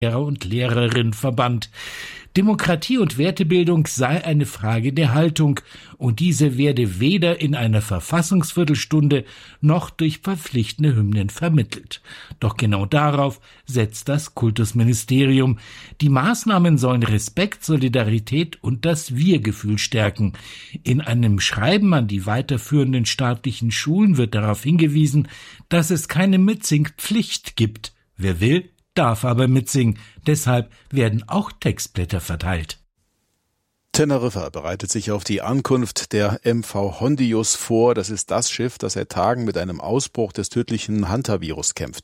Lehrer- und Lehrerinnenverband. Demokratie und Wertebildung sei eine Frage der Haltung und diese werde weder in einer Verfassungsviertelstunde noch durch verpflichtende Hymnen vermittelt. Doch genau darauf setzt das Kultusministerium. Die Maßnahmen sollen Respekt, Solidarität und das Wir-Gefühl stärken. In einem Schreiben an die weiterführenden staatlichen Schulen wird darauf hingewiesen, dass es keine Mitsingpflicht gibt. Wer will, darf aber mitsingen. Deshalb werden auch Textblätter verteilt. Teneriffa bereitet sich auf die Ankunft der MV Hondius vor. Das ist das Schiff, das seit Tagen mit einem Ausbruch des tödlichen Hantavirus kämpft.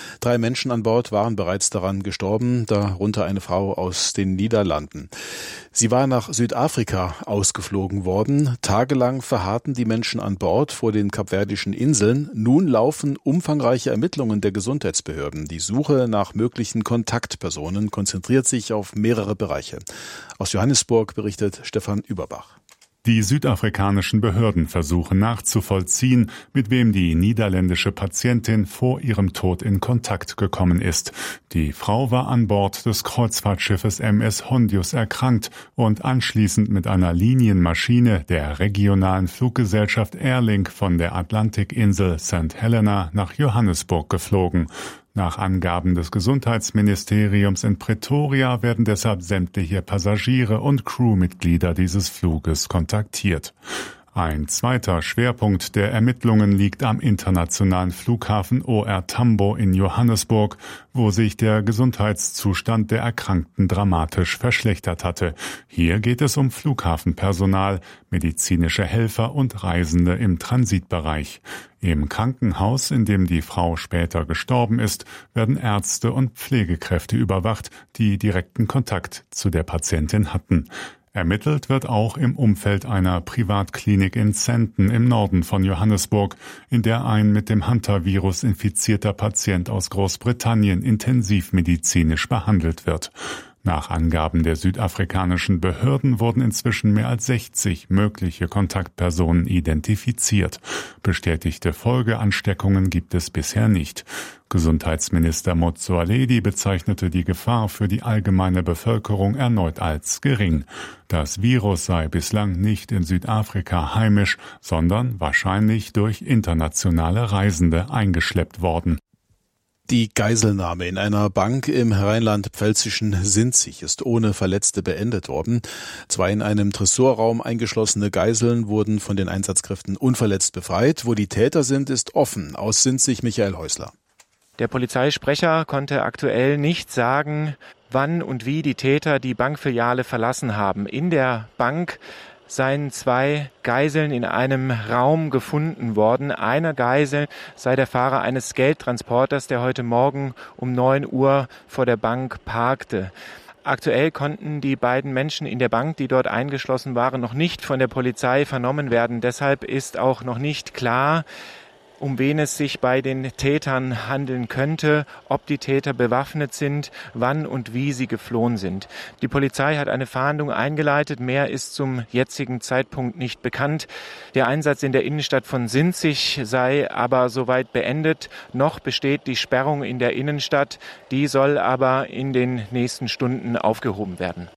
3 Menschen an Bord waren bereits daran gestorben, darunter eine Frau aus den Niederlanden. Sie war nach Südafrika ausgeflogen worden. Tagelang verharrten die Menschen an Bord vor den Kapverdischen Inseln. Nun laufen umfangreiche Ermittlungen der Gesundheitsbehörden. Die Suche nach möglichen Kontaktpersonen konzentriert sich auf mehrere Bereiche. Aus Johannesburg berichtet Stefan Überbach. Die südafrikanischen Behörden versuchen nachzuvollziehen, mit wem die niederländische Patientin vor ihrem Tod in Kontakt gekommen ist. Die Frau war an Bord des Kreuzfahrtschiffes MS Hondius erkrankt und anschließend mit einer Linienmaschine der regionalen Fluggesellschaft Airlink von der Atlantikinsel St. Helena nach Johannesburg geflogen. Nach Angaben des Gesundheitsministeriums in Pretoria werden deshalb sämtliche Passagiere und Crewmitglieder dieses Fluges kontaktiert. Ein zweiter Schwerpunkt der Ermittlungen liegt am internationalen Flughafen OR Tambo in Johannesburg, wo sich der Gesundheitszustand der Erkrankten dramatisch verschlechtert hatte. Hier geht es um Flughafenpersonal, medizinische Helfer und Reisende im Transitbereich. Im Krankenhaus, in dem die Frau später gestorben ist, werden Ärzte und Pflegekräfte überwacht, die direkten Kontakt zu der Patientin hatten. Ermittelt wird auch im Umfeld einer Privatklinik in Sandton im Norden von Johannesburg, in der ein mit dem Hantavirus infizierter Patient aus Großbritannien intensivmedizinisch behandelt wird. Nach Angaben der südafrikanischen Behörden wurden inzwischen mehr als 60 mögliche Kontaktpersonen identifiziert. Bestätigte Folgeansteckungen gibt es bisher nicht. Gesundheitsminister Motsoaledi bezeichnete die Gefahr für die allgemeine Bevölkerung erneut als gering. Das Virus sei bislang nicht in Südafrika heimisch, sondern wahrscheinlich durch internationale Reisende eingeschleppt worden. Die Geiselnahme in einer Bank im rheinland-pfälzischen Sinzig ist ohne Verletzte beendet worden. 2 in einem Tresorraum eingeschlossene Geiseln wurden von den Einsatzkräften unverletzt befreit. Wo die Täter sind, ist offen. Aus Sinzig Michael Häusler. Der Polizeisprecher konnte aktuell nicht sagen, wann und wie die Täter die Bankfiliale verlassen haben. In der Bank seien 2 Geiseln in einem Raum gefunden worden. Eine Geisel sei der Fahrer eines Geldtransporters, der heute Morgen um 9 Uhr vor der Bank parkte. Aktuell konnten die beiden Menschen in der Bank, die dort eingeschlossen waren, noch nicht von der Polizei vernommen werden. Deshalb ist auch noch nicht klar, um wen es sich bei den Tätern handeln könnte, ob die Täter bewaffnet sind, wann und wie sie geflohen sind. Die Polizei hat eine Fahndung eingeleitet, mehr ist zum jetzigen Zeitpunkt nicht bekannt. Der Einsatz in der Innenstadt von Sinzig sei aber soweit beendet. Noch besteht die Sperrung in der Innenstadt, die soll aber in den nächsten Stunden aufgehoben werden.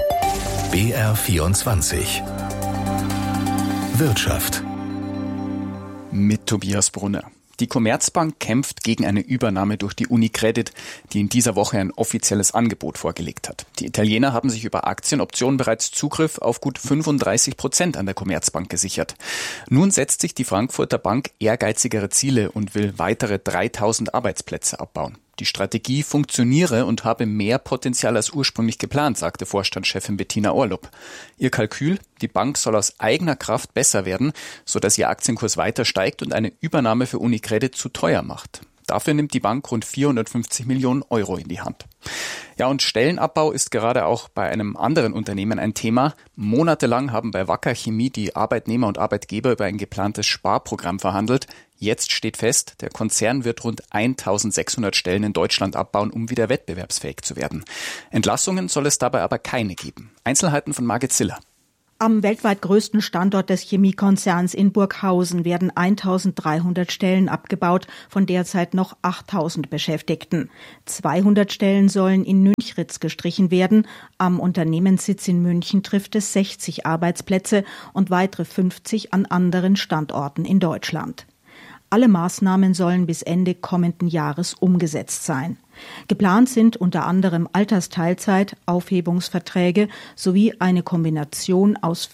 BR24 Wirtschaft mit Tobias Brunner. Die Commerzbank kämpft gegen eine Übernahme durch die UniCredit, die in dieser Woche ein offizielles Angebot vorgelegt hat. Die Italiener haben sich über Aktienoptionen bereits Zugriff auf gut 35% an der Commerzbank gesichert. Nun setzt sich die Frankfurter Bank ehrgeizigere Ziele und will weitere 3000 Arbeitsplätze abbauen. Die Strategie funktioniere und habe mehr Potenzial als ursprünglich geplant, sagte Vorstandschefin Bettina Orlopp. Ihr Kalkül, die Bank soll aus eigener Kraft besser werden, sodass ihr Aktienkurs weiter steigt und eine Übernahme für UniCredit zu teuer macht. Dafür nimmt die Bank rund 450 Millionen Euro in die Hand. Ja, und Stellenabbau ist gerade auch bei einem anderen Unternehmen ein Thema. Monatelang haben bei Wacker Chemie die Arbeitnehmer und Arbeitgeber über ein geplantes Sparprogramm verhandelt. Jetzt steht fest, der Konzern wird rund 1600 Stellen in Deutschland abbauen, um wieder wettbewerbsfähig zu werden. Entlassungen soll es dabei aber keine geben. Einzelheiten von Margit Ziller. Am weltweit größten Standort des Chemiekonzerns in Burghausen werden 1.300 Stellen abgebaut, von derzeit noch 8.000 Beschäftigten. 200 Stellen sollen in Nünchritz gestrichen werden. Am Unternehmenssitz in München trifft es 60 Arbeitsplätze und weitere 50 an anderen Standorten in Deutschland. Alle Maßnahmen sollen bis Ende kommenden Jahres umgesetzt sein. Geplant sind unter anderem Altersteilzeit, Aufhebungsverträge sowie eine Kombination aus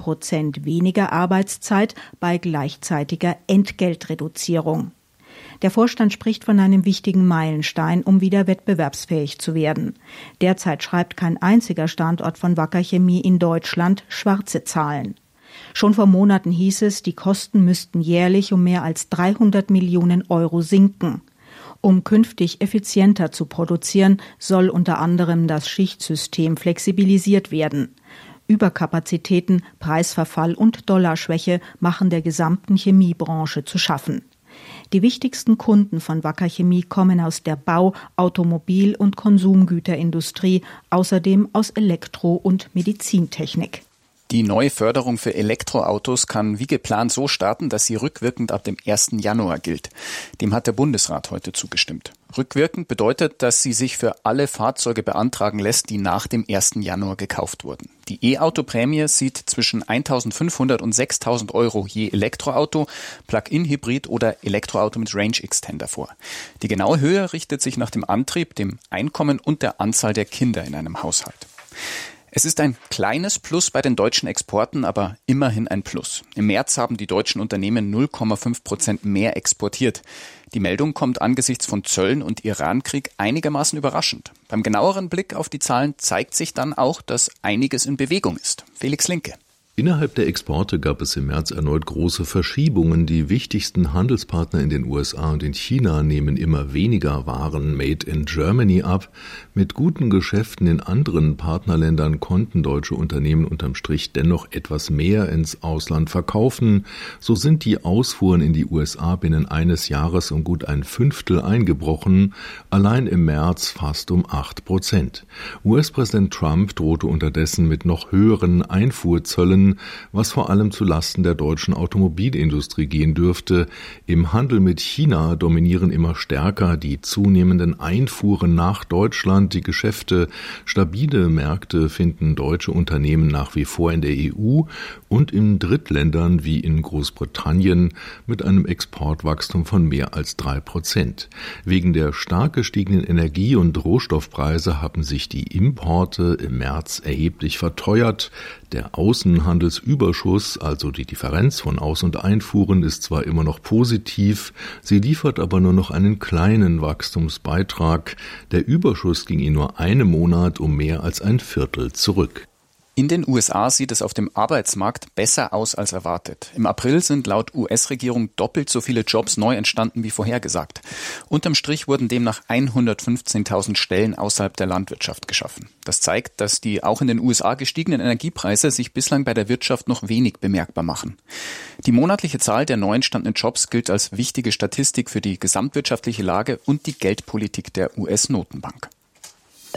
4% weniger Arbeitszeit bei gleichzeitiger Entgeltreduzierung. Der Vorstand spricht von einem wichtigen Meilenstein, um wieder wettbewerbsfähig zu werden. Derzeit schreibt kein einziger Standort von Wacker Chemie in Deutschland schwarze Zahlen. Schon vor Monaten hieß es, die Kosten müssten jährlich um mehr als 300 Millionen Euro sinken. Um künftig effizienter zu produzieren, soll unter anderem das Schichtsystem flexibilisiert werden. Überkapazitäten, Preisverfall und Dollarschwäche machen der gesamten Chemiebranche zu schaffen. Die wichtigsten Kunden von Wacker Chemie kommen aus der Bau-, Automobil- und Konsumgüterindustrie, außerdem aus Elektro- und Medizintechnik. Die neue Förderung für Elektroautos kann wie geplant so starten, dass sie rückwirkend ab dem 1. Januar gilt. Dem hat der Bundesrat heute zugestimmt. Rückwirkend bedeutet, dass sie sich für alle Fahrzeuge beantragen lässt, die nach dem 1. Januar gekauft wurden. Die E-Auto-Prämie sieht zwischen 1.500 und 6.000 Euro je Elektroauto, Plug-in-Hybrid oder Elektroauto mit Range-Extender vor. Die genaue Höhe richtet sich nach dem Antrieb, dem Einkommen und der Anzahl der Kinder in einem Haushalt. Es ist ein kleines Plus bei den deutschen Exporten, aber immerhin ein Plus. Im März haben die deutschen Unternehmen 0,5% mehr exportiert. Die Meldung kommt angesichts von Zöllen und Irankrieg einigermaßen überraschend. Beim genaueren Blick auf die Zahlen zeigt sich dann auch, dass einiges in Bewegung ist. Felix Linke. Innerhalb der Exporte gab es im März erneut große Verschiebungen. Die wichtigsten Handelspartner in den USA und in China nehmen immer weniger Waren made in Germany ab. Mit guten Geschäften in anderen Partnerländern konnten deutsche Unternehmen unterm Strich dennoch etwas mehr ins Ausland verkaufen. So sind die Ausfuhren in die USA binnen eines Jahres um gut ein Fünftel eingebrochen, allein im März fast um 8%. US-Präsident Trump drohte unterdessen mit noch höheren Einfuhrzöllen, was vor allem zu Lasten der deutschen Automobilindustrie gehen dürfte. Im Handel mit China dominieren immer stärker die zunehmenden Einfuhren nach Deutschland. Die Geschäfte, stabile Märkte finden deutsche Unternehmen nach wie vor in der EU und in Drittländern wie in Großbritannien mit einem Exportwachstum von mehr als 3%. Wegen der stark gestiegenen Energie- und Rohstoffpreise haben sich die Importe im März erheblich verteuert. Der Außenhandelsüberschuss, also die Differenz von Aus- und Einfuhren, ist zwar immer noch positiv, sie liefert aber nur noch einen kleinen Wachstumsbeitrag. Der Überschuss ging in nur einem Monat um mehr als ein Viertel zurück. In den USA sieht es auf dem Arbeitsmarkt besser aus als erwartet. Im April sind laut US-Regierung doppelt so viele Jobs neu entstanden wie vorhergesagt. Unterm Strich wurden demnach 115.000 Stellen außerhalb der Landwirtschaft geschaffen. Das zeigt, dass die auch in den USA gestiegenen Energiepreise sich bislang bei der Wirtschaft noch wenig bemerkbar machen. Die monatliche Zahl der neu entstandenen Jobs gilt als wichtige Statistik für die gesamtwirtschaftliche Lage und die Geldpolitik der US-Notenbank.